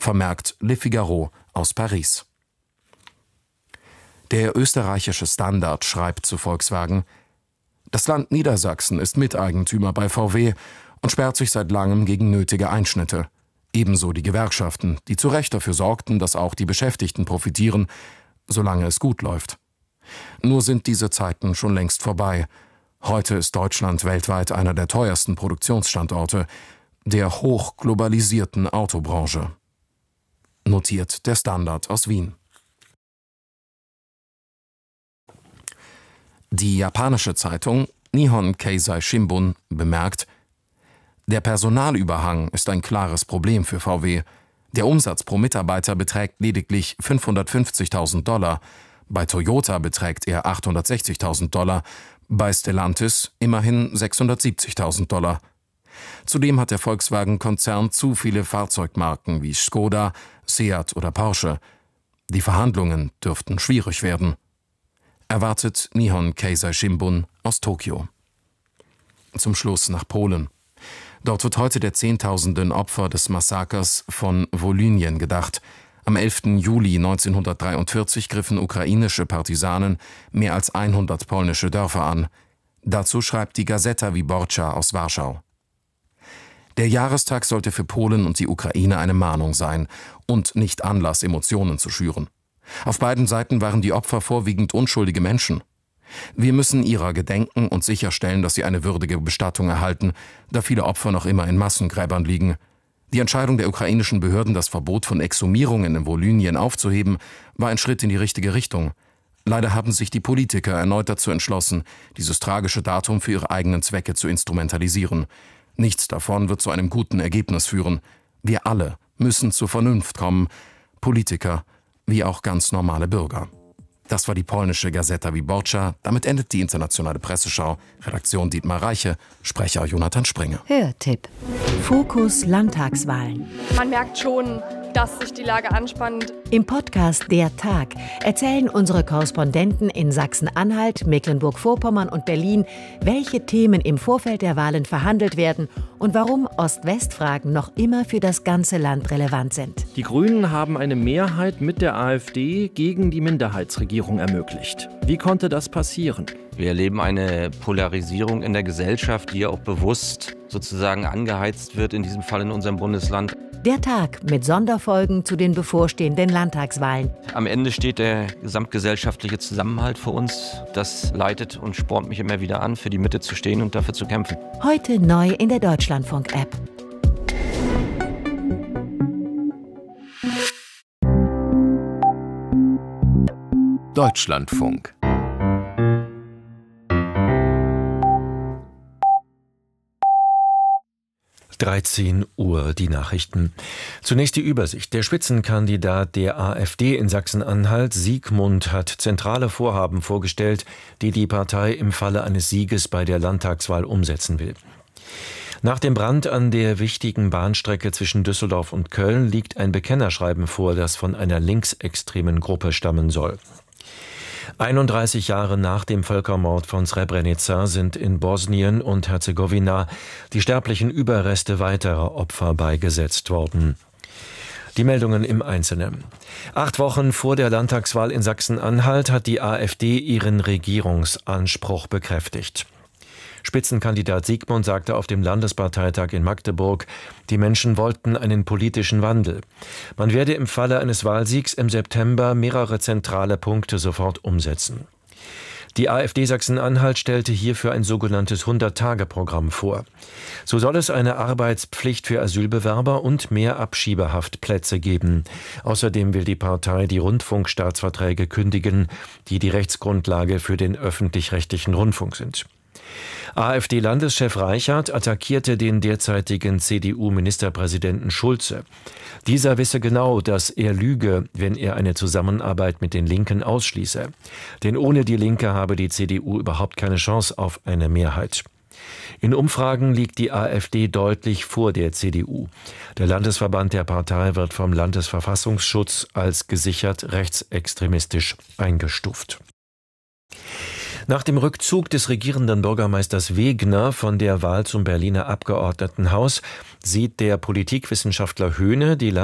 vermerkt Le Figaro aus Paris. Der österreichische Standard schreibt zu Volkswagen: Das Land Niedersachsen ist Miteigentümer bei VW und sperrt sich seit langem gegen nötige Einschnitte. Ebenso die Gewerkschaften, die zu Recht dafür sorgten, dass auch die Beschäftigten profitieren, solange es gut läuft. Nur sind diese Zeiten schon längst vorbei. Heute ist Deutschland weltweit einer der teuersten Produktionsstandorte der hochglobalisierten Autobranche. Notiert der Standard aus Wien. Die japanische Zeitung Nihon Keizai Shimbun bemerkt: Der Personalüberhang ist ein klares Problem für VW. Der Umsatz pro Mitarbeiter beträgt lediglich $550.000, bei Toyota beträgt er $860.000, bei Stellantis immerhin $670.000. Zudem hat der Volkswagen-Konzern zu viele Fahrzeugmarken wie Skoda, Seat oder Porsche. Die Verhandlungen dürften schwierig werden. Erwartet Nihon Keizai Shimbun aus Tokio. Zum Schluss nach Polen. Dort wird heute der Zehntausenden Opfer des Massakers von Wolynien gedacht. Am 11. Juli 1943 griffen ukrainische Partisanen mehr als 100 polnische Dörfer an. Dazu schreibt die Gazeta Wyborcza aus Warschau. Der Jahrestag sollte für Polen und die Ukraine eine Mahnung sein und nicht Anlass, Emotionen zu schüren. Auf beiden Seiten waren die Opfer vorwiegend unschuldige Menschen. Wir müssen ihrer gedenken und sicherstellen, dass sie eine würdige Bestattung erhalten, da viele Opfer noch immer in Massengräbern liegen. Die Entscheidung der ukrainischen Behörden, das Verbot von Exhumierungen in Wolynien aufzuheben, war ein Schritt in die richtige Richtung. Leider haben sich die Politiker erneut dazu entschlossen, dieses tragische Datum für ihre eigenen Zwecke zu instrumentalisieren. Nichts davon wird zu einem guten Ergebnis führen. Wir alle müssen zur Vernunft kommen, Politiker wie auch ganz normale Bürger. Das war die polnische Gazeta Wyborcza. Damit endet die internationale Presseschau. Redaktion Dietmar Reiche, Sprecher Jonathan Sprenge. Hörtipp. Fokus Landtagswahlen. Man merkt schon, dass sich die Lage anspannt. Im Podcast Der Tag erzählen unsere Korrespondenten in Sachsen-Anhalt, Mecklenburg-Vorpommern und Berlin, welche Themen im Vorfeld der Wahlen verhandelt werden und warum Ost-West-Fragen noch immer für das ganze Land relevant sind. Die Grünen haben eine Mehrheit mit der AfD gegen die Minderheitsregierung ermöglicht. Wie konnte das passieren? Wir erleben eine Polarisierung in der Gesellschaft, die ja auch bewusst sozusagen angeheizt wird, in diesem Fall in unserem Bundesland. Der Tag mit Sonderfolgen zu den bevorstehenden Landtagswahlen. Am Ende steht der gesamtgesellschaftliche Zusammenhalt für uns. Das leitet und spornt mich immer wieder an, für die Mitte zu stehen und dafür zu kämpfen. Heute neu in der Deutschlandfunk-App. Deutschlandfunk. Uhr, die Nachrichten. Zunächst die Übersicht. Der Spitzenkandidat der AfD in Sachsen-Anhalt, Siegmund, hat zentrale Vorhaben vorgestellt, die die Partei im Falle eines Sieges bei der Landtagswahl umsetzen will. Nach dem Brand an der wichtigen Bahnstrecke zwischen Düsseldorf und Köln liegt ein Bekennerschreiben vor, das von einer linksextremen Gruppe stammen soll. 31 Jahre nach dem Völkermord von Srebrenica sind in Bosnien und Herzegowina die sterblichen Überreste weiterer Opfer beigesetzt worden. Die Meldungen im Einzelnen. 8 Wochen vor der Landtagswahl in Sachsen-Anhalt hat die AfD ihren Regierungsanspruch bekräftigt. Spitzenkandidat Siegmund sagte auf dem Landesparteitag in Magdeburg, die Menschen wollten einen politischen Wandel. Man werde im Falle eines Wahlsiegs im September mehrere zentrale Punkte sofort umsetzen. Die AfD Sachsen-Anhalt stellte hierfür ein sogenanntes 100-Tage-Programm vor. So soll es eine Arbeitspflicht für Asylbewerber und mehr Abschiebehaftplätze geben. Außerdem will die Partei die Rundfunkstaatsverträge kündigen, die die Rechtsgrundlage für den öffentlich-rechtlichen Rundfunk sind. AfD-Landeschef Reichert attackierte den derzeitigen CDU-Ministerpräsidenten Schulze. Dieser wisse genau, dass er lüge, wenn er eine Zusammenarbeit mit den Linken ausschließe. Denn ohne die Linke habe die CDU überhaupt keine Chance auf eine Mehrheit. In Umfragen liegt die AfD deutlich vor der CDU. Der Landesverband der Partei wird vom Landesverfassungsschutz als gesichert rechtsextremistisch eingestuft. Nach dem Rückzug des regierenden Bürgermeisters Wegner von der Wahl zum Berliner Abgeordnetenhaus sieht der Politikwissenschaftler Höhne die